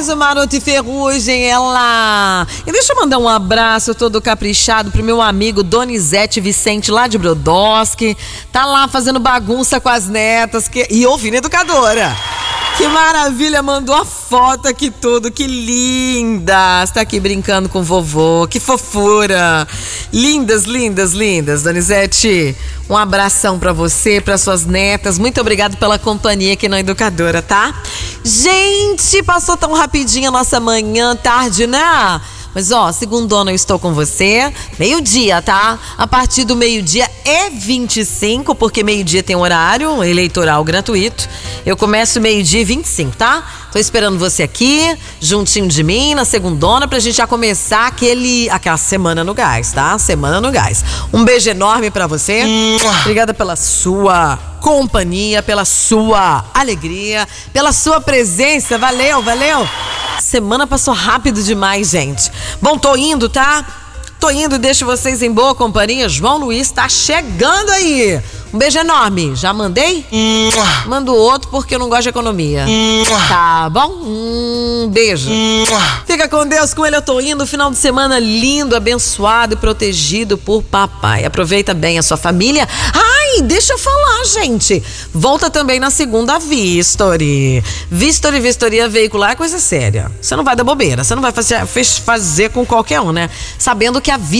mais um Maroto e Ferrugem, é lá. E deixa eu mandar um abraço todo caprichado pro meu amigo Donizete Vicente, lá de Brodowski. Tá lá fazendo bagunça com as netas e ouvindo Educadora. Que maravilha, mandou a foto aqui tudo, que linda. Está aqui brincando com o vovô, que fofura. Lindas, lindas, lindas, Donizete. Um abração pra você, para suas netas. Muito obrigado pela companhia aqui na Educadora, tá? Gente, passou tão rapidinho a nossa manhã, tarde, né? Mas ó, segundona eu estou com você, meio-dia, tá? A partir do meio-dia é 25, porque meio-dia tem um eleitoral gratuito. Eu começo meio-dia e 25, tá? Tô esperando você aqui, juntinho de mim, na segundona, pra gente já começar aquela semana no gás, tá? Semana no gás. Um beijo enorme pra você. Obrigada pela sua companhia, pela sua alegria, pela sua presença. Valeu, valeu. Semana passou rápido demais, gente. Bom, tô indo, tá? Tô indo e deixo vocês em boa companhia. João Luiz tá chegando aí. Um beijo enorme. Já mandei? Mando outro porque eu não gosto de economia. Tá bom? Beijo. Fica com Deus, com ele eu tô indo. Final de semana lindo, abençoado e protegido por papai. Aproveita bem a sua família. Ai, deixa eu falar, gente. Volta também na segunda Vistory. Vistoria veicular é coisa séria. Você não vai dar bobeira. Você não vai fazer com qualquer um, né? Sabendo que a